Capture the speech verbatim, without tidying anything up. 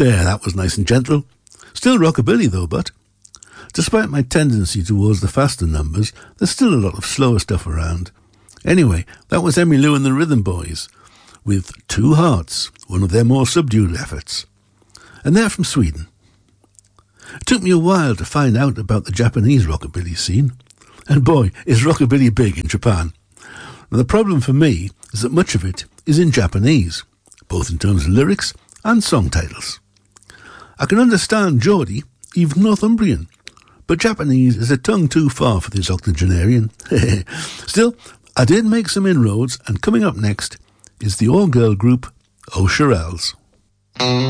There, that was nice and gentle. Still rockabilly though, but despite my tendency towards the faster numbers, there's still a lot of slower stuff around. Anyway, that was Emmylou and the Rhythm Boys with Two Hearts, one of their more subdued efforts. And they're from Sweden. It took me a while to find out about the Japanese rockabilly scene. And boy, is rockabilly big in Japan. Now, the problem for me is that much of it is in Japanese, both in terms of lyrics and song titles. I can understand Geordie, even Northumbrian, but Japanese is a tongue too far for this octogenarian. Still, I did make some inroads, and coming up next is the all-girl group O'Shirelles.